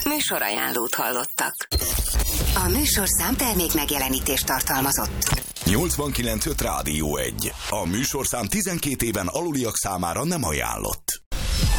Műsorajánlót hallottak. A műsorszám termék megjelenítést tartalmazott. 89.5 Rádió 1. A műsorszám 12 éven aluliak számára nem ajánlott.